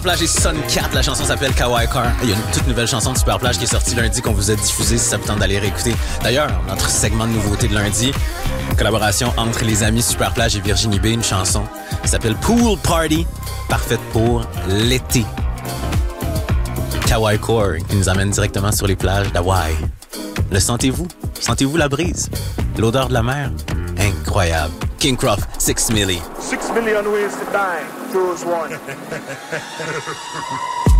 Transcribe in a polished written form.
Plage et Sun 4, la chanson s'appelle Kawaii Car. Il y a une toute nouvelle chanson de Super Plage qui est sortie lundi qu'on vous a diffusée si ça vous tente d'aller réécouter. D'ailleurs, notre segment de nouveautés de lundi, collaboration entre les amis Super Plage et Virginie B, une chanson qui s'appelle Pool Party, parfaite pour l'été. Kawaii Core qui nous amène directement sur les plages d'Hawaï. Le sentez-vous? Sentez-vous la brise? L'odeur de la mer? Incroyable. King Croft, 6 Milli. 6 million ways to die. Choose one.